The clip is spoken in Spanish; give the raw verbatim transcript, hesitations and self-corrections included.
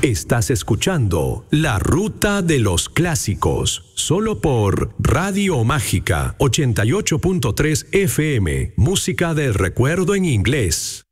Estás escuchando La Ruta de los Clásicos, solo por Radio Mágica ochenta y ocho punto tres F M, música del recuerdo en inglés.